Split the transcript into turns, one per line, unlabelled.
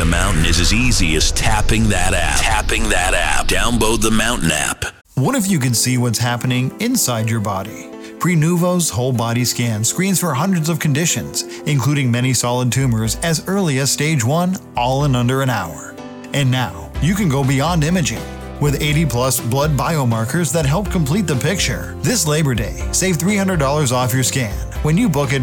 the mountain is as easy as tapping that app. Download the Mountain app.
What if you could see what's happening inside your body? Prenuvo's whole body scan screens for hundreds of conditions, including many solid tumors as early as stage 1, all in under an hour. And now, you can go beyond imaging. With 80-plus blood biomarkers that help complete the picture. This Labor Day, save $300 off your scan when you book at